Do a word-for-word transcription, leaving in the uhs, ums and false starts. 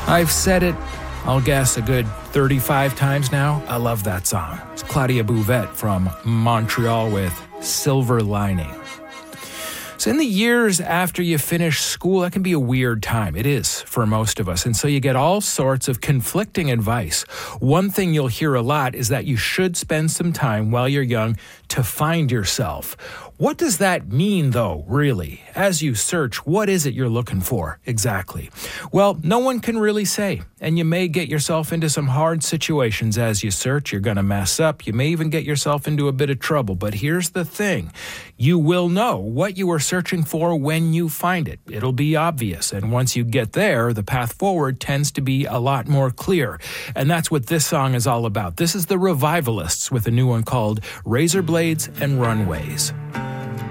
I've said it, I'll guess, a good thirty-five times now. I love that song. It's Claudia Bouvette from Montreal with Silver Lining. So in the years after you finish school, that can be a weird time. It is for most of us. And so you get all sorts of conflicting advice. One thing you'll hear a lot is that you should spend some time while you're young to find yourself. What does that mean, though, really? As you search, what is it you're looking for exactly? Well, no one can really say, and you may get yourself into some hard situations as you search. You're going to mess up. You may even get yourself into a bit of trouble. But here's the thing. You will know what you are searching for when you find it. It'll be obvious. And once you get there, the path forward tends to be a lot more clear. And that's what this song is all about. This is the Revivalists with a new one called Razor Blades and Runways.